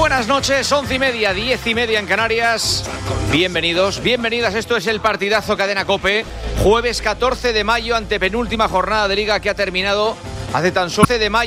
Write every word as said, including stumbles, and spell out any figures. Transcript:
Buenas noches, once y media, diez y media en Canarias. Bienvenidos, bienvenidas. Esto es el partidazo Cadena COPE. Jueves catorce de mayo, antepenúltima jornada de Liga que ha terminado hace tan solo de mayo.